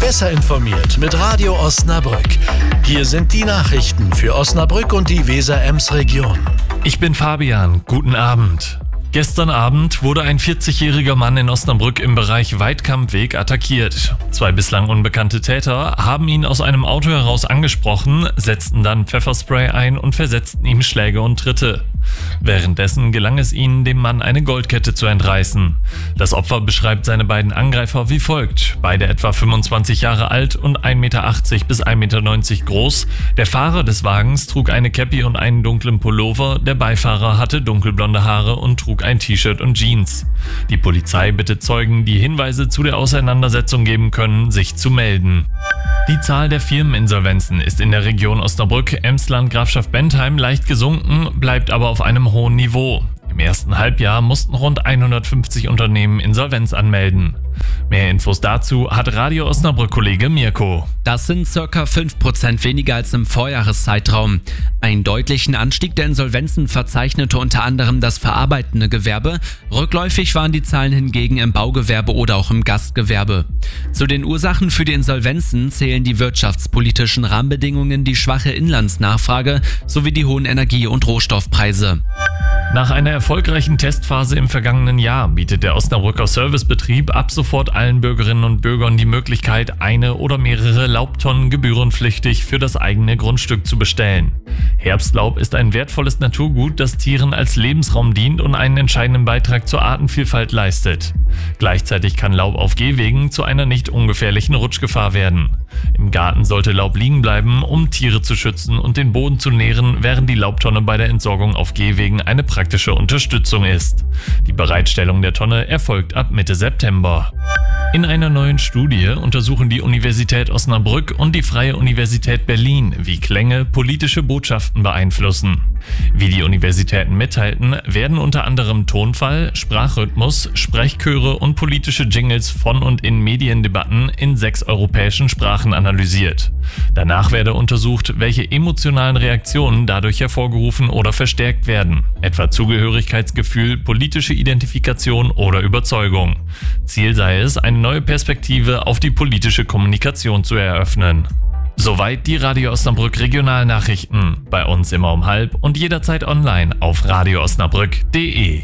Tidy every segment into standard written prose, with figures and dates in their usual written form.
Besser informiert mit Radio Osnabrück. Hier sind die Nachrichten für Osnabrück und die Weser-Ems-Region. Ich bin Fabian, guten Abend. Gestern Abend wurde ein 40-jähriger Mann in Osnabrück im Bereich Weidkampweg attackiert. 2 bislang unbekannte Täter haben ihn aus einem Auto heraus angesprochen, setzten dann Pfefferspray ein und versetzten ihm Schläge und Tritte. Währenddessen gelang es ihnen, dem Mann eine Goldkette zu entreißen. Das Opfer beschreibt seine beiden Angreifer wie folgt. Beide etwa 25 Jahre alt und 1,80 Meter bis 1,90 Meter groß. Der Fahrer des Wagens trug eine Cappy und einen dunklen Pullover. Der Beifahrer hatte dunkelblonde Haare und trug ein T-Shirt und Jeans. Die Polizei bittet Zeugen, die Hinweise zu der Auseinandersetzung geben können, sich zu melden. Die Zahl der Firmeninsolvenzen ist in der Region Osnabrück, Emsland, Grafschaft Bentheim leicht gesunken, bleibt aber auf einem hohen Niveau. Im ersten Halbjahr mussten rund 150 Unternehmen Insolvenz anmelden. Mehr Infos dazu hat Radio Osnabrück-Kollege Mirko. Das sind ca. 5% weniger als im Vorjahreszeitraum. Einen deutlichen Anstieg der Insolvenzen verzeichnete unter anderem das verarbeitende Gewerbe. Rückläufig waren die Zahlen hingegen im Baugewerbe oder auch im Gastgewerbe. Zu den Ursachen für die Insolvenzen zählen die wirtschaftspolitischen Rahmenbedingungen, die schwache Inlandsnachfrage sowie die hohen Energie- und Rohstoffpreise. Nach einer erfolgreichen Testphase im vergangenen Jahr bietet der Osnabrücker Servicebetrieb ab sofort allen Bürgerinnen und Bürgern die Möglichkeit, eine oder mehrere Laubtonnen gebührenpflichtig für das eigene Grundstück zu bestellen. Herbstlaub ist ein wertvolles Naturgut, das Tieren als Lebensraum dient und einen entscheidenden Beitrag zur Artenvielfalt leistet. Gleichzeitig kann Laub auf Gehwegen zu einer nicht ungefährlichen Rutschgefahr werden. Im Garten sollte Laub liegen bleiben, um Tiere zu schützen und den Boden zu nähren, während die Laubtonne bei der Entsorgung auf Gehwegen eine praktische Unterstützung ist. Die Bereitstellung der Tonne erfolgt ab Mitte September. In einer neuen Studie untersuchen die Universität Osnabrück und die Freie Universität Berlin, wie Klänge politische Botschaften beeinflussen. Wie die Universitäten mitteilten, werden unter anderem Tonfall, Sprachrhythmus, Sprechchöre und politische Jingles von und in Mediendebatten in 6 europäischen Sprachen analysiert. Danach werde untersucht, welche emotionalen Reaktionen dadurch hervorgerufen oder verstärkt werden, etwa Zugehörigkeitsgefühl, politische Identifikation oder Überzeugung. Ziel sei es, eine neue Perspektive auf die politische Kommunikation zu eröffnen. Soweit die Radio Osnabrück Regionalnachrichten. Bei uns immer um 12:30 und jederzeit online auf radioosnabrück.de.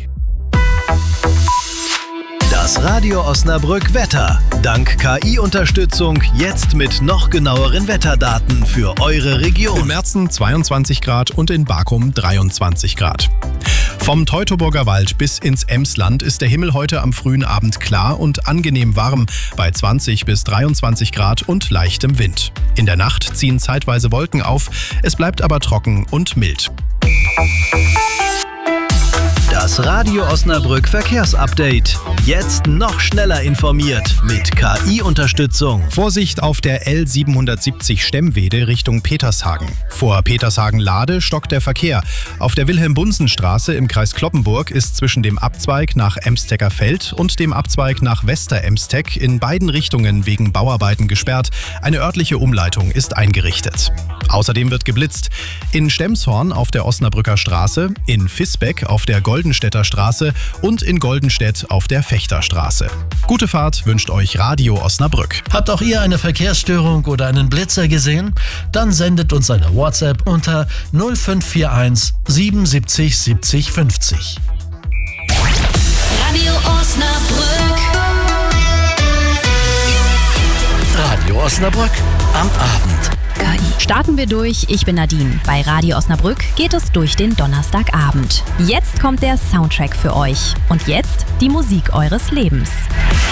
Das Radio Osnabrück Wetter. Dank KI-Unterstützung jetzt mit noch genaueren Wetterdaten für eure Region. In Merzen 22 Grad und in Bakum 23 Grad. Vom Teutoburger Wald bis ins Emsland ist der Himmel heute am frühen Abend klar und angenehm warm bei 20 bis 23 Grad und leichtem Wind. In der Nacht ziehen zeitweise Wolken auf, es bleibt aber trocken und mild. Das Radio Osnabrück Verkehrsupdate. Jetzt noch schneller informiert mit KI-Unterstützung. Vorsicht auf der L770 Stemmwede Richtung Petershagen. Vor Petershagen-Lade stockt der Verkehr. Auf der Wilhelm-Bunsen-Straße im Kreis Cloppenburg ist zwischen dem Abzweig nach Emstecker Feld und dem Abzweig nach Wester-Emsteck in beiden Richtungen wegen Bauarbeiten gesperrt. Eine örtliche Umleitung ist eingerichtet. Außerdem wird geblitzt. In Stemshorn auf der Osnabrücker Straße, in Visbeck auf der Goldenstädter Straße und in Goldenstedt auf der Fechterstraße. Gute Fahrt wünscht euch Radio Osnabrück. Habt auch ihr eine Verkehrsstörung oder einen Blitzer gesehen? Dann sendet uns eine WhatsApp unter 0541 77 70 50. Radio Osnabrück. Radio Osnabrück am Abend. Starten wir durch, ich bin Nadine. Bei Radio Osnabrück geht es durch den Donnerstagabend. Jetzt kommt der Soundtrack für euch. Und jetzt die Musik eures Lebens.